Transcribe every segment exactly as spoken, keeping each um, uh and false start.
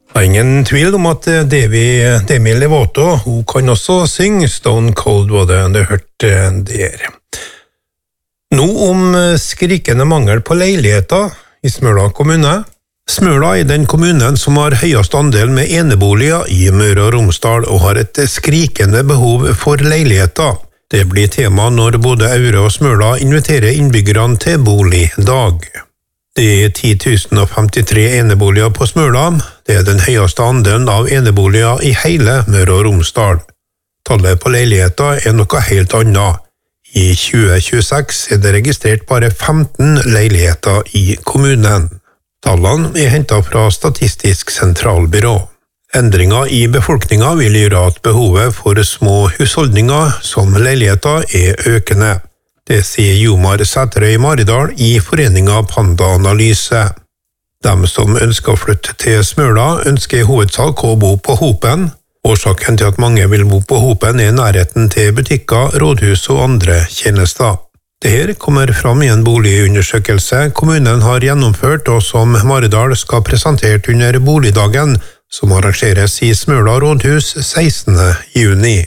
Det er ingen tvil om at Devi, Demi Lovato, hun kan også synge. Stone Cold var det du hørte der. Nå om skrikende mangel på leiligheter i Smøla kommune. Smøla er den kommunen som har høyest andel med eneboliger i Møre og Romsdal og har et skrikende behov for leiligheter. Det blir tema når både Aure og Smøla inviterer innbyggerne til boligdag. Det er ti tusen femtitre eneboliger på Smøla. Det er den høyeste andelen av eneboliger i hele Møre og Romsdal. Tallet på leiligheter er noe helt annet. I tjue tjueseks er det registrert bare femten leiligheter i kommunen. Tallene er hentet fra Statistisk sentralbyrå. Endringer i befolkningen vil gjøre at behovet for små husholdninger som leiligheter er økende. Det sier Jomar Sæterøy Maridal i foreningen Panda Analyse. De som ønsker å flytte til Smøla ønsker i hovedsak å bo på Hopen. Årsaken til at mange vil bo på Hopen er nærheten til butikker, rådhus og andre tjenester. Dette kommer fram i en boligundersøkelse kommunen har gjennomført og som Maridal skal presentert under boligdagen, som arrangeres i Smøla rådhus sekstende juni.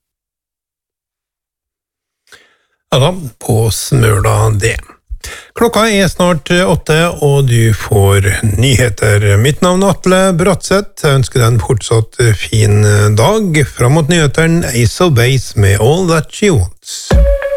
Ja da, på Smøla det. Klokka er snart åtte, og du får nyheter. Mitt navn er Atle Bratseth. Jeg ønsker deg en fortsatt fin dag. Fram mot nyheteren, Ace of Base med All That She Wants.